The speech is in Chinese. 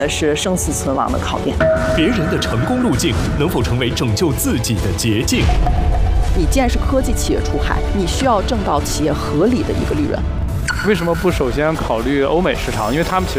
是生死存亡的考验。 别人的成功路径能否成为拯救自己的捷径？ 你既然是科技企业出海，你需要挣到企业合理的一个利润。 为什么不首先考虑欧美市场？因为他们其实